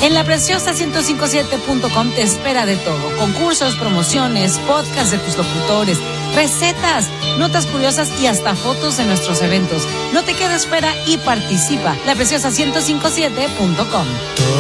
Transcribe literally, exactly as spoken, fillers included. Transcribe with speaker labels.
Speaker 1: En la preciosa ciento cincuenta y siete punto com te espera de todo. Concursos, promociones, podcasts de tus locutores, recetas, notas curiosas y hasta fotos de nuestros eventos. No te quedes fuera y participa. La preciosa ciento cincuenta y siete punto com.